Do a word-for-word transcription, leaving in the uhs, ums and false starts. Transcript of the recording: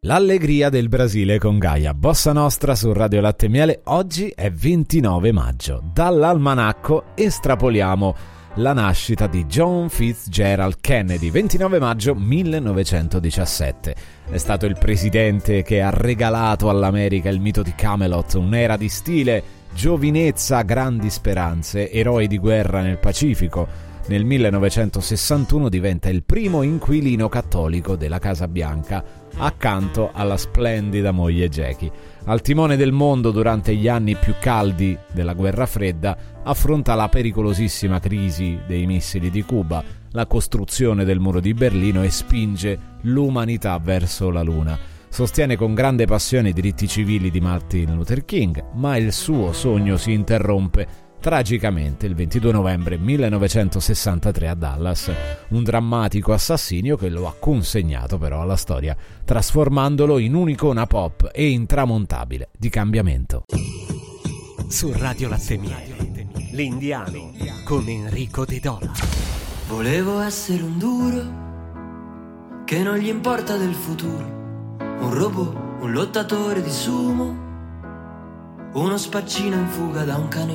L'allegria del Brasile con Gaia, Bossa Nostra su Radio Latte e Miele. Oggi è ventinove maggio. Dall'almanacco estrapoliamo la nascita di John Fitzgerald Kennedy, ventinove maggio millenovecentodiciassette. È stato il presidente che ha regalato all'America il mito di Camelot, un'era di stile, giovinezza, grandi speranze, eroi di guerra nel Pacifico. Nel millenovecentosessantuno diventa il primo inquilino cattolico della Casa Bianca, accanto alla splendida moglie Jackie. Al timone del mondo durante gli anni più caldi della guerra fredda, affronta la pericolosissima crisi dei missili di Cuba, la costruzione del muro di Berlino e spinge l'umanità verso la Luna. Sostiene con grande passione i diritti civili di Martin Luther King, ma il suo sogno si interrompe tragicamente il ventidue novembre millenovecentosessantatré a Dallas, un drammatico assassinio che lo ha consegnato però alla storia, trasformandolo in un'icona pop e intramontabile di cambiamento. Su Radio Latte e Miele, l'Indiano con Enrico De Dola. Volevo essere un duro che non gli importa del futuro, un robot, un lottatore di sumo, uno spaccino in fuga da un cane